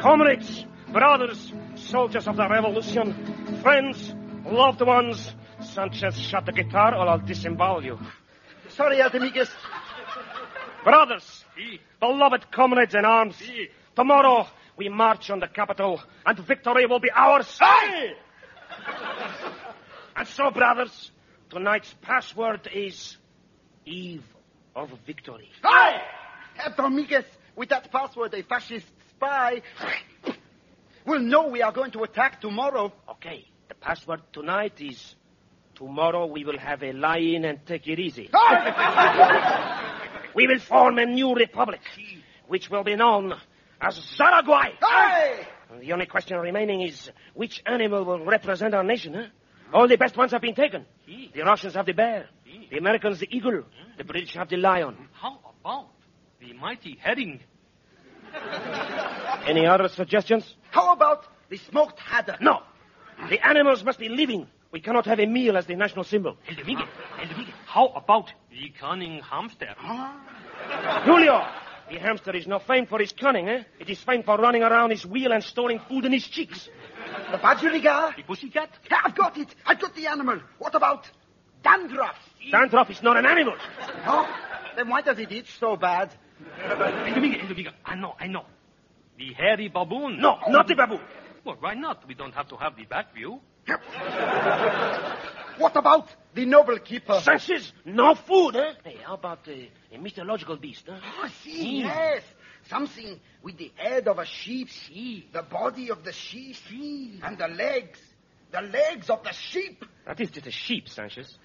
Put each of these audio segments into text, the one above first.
Comrades, brothers, soldiers of the revolution, friends, loved ones, Sanchez, shut the guitar or I'll disembowel you. Sorry, Artemiges. Brothers, beloved comrades in arms, tomorrow we march on the capital and victory will be ours. Aye! And so, brothers, tonight's password is Eve of Victory. Aye! Artemiges, with that password, a fascist spy will know we are going to attack tomorrow. Okay, the password tonight is tomorrow we will have a lie-in and take it easy. We will form a new republic, which will be known as Zaragoy. Aye! The only question remaining is which animal will represent our nation, huh? All the best ones have been taken. The Russians have the bear, the Americans the eagle, the British have the lion. How about the mighty herring? Any other suggestions? How about the smoked haddock? No. The animals must be living. We cannot have a meal as the national symbol. El Domingue, how about the cunning hamster? Julio, the hamster is not famed for his cunning, eh? It is famed for running around his wheel and storing food in his cheeks. The budgerigar? The pussycat? Yeah, I've got it. I've got the animal. What about dandruff? Dandruff is not an animal. Oh, then why does it itch so bad? El Domingue, I know. The hairy baboon? No, not the baboon. Well, why not? We don't have to have the back view. What about the noble keeper? Sanchez, no food, eh? Hey, how about a mythological beast, huh? Oh, see, yes. Something with the head of a sheep. See. The body of the sheep. See. And the legs. The legs of the sheep. That is just a sheep, Sanchez.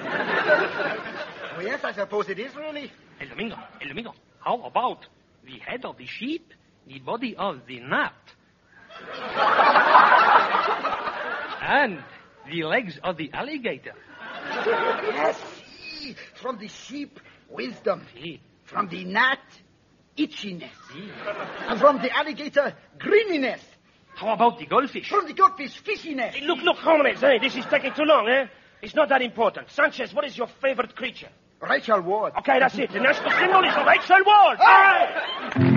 Oh, yes, I suppose it is, really. El Domingo, how about the head of the sheep, the body of the gnat, and the legs of the alligator? Yes, see. From the sheep, wisdom. See. From the gnat, itchiness. See. And from the alligator, greeniness. How about the goldfish? From the goldfish, fishiness. Hey, look, comrades, hey, this is taking too long, eh? It's not that important. Sanchez, what is your favorite creature? Rachel Ward. Okay, that's it. The national symbol is Rachel Ward. Aye!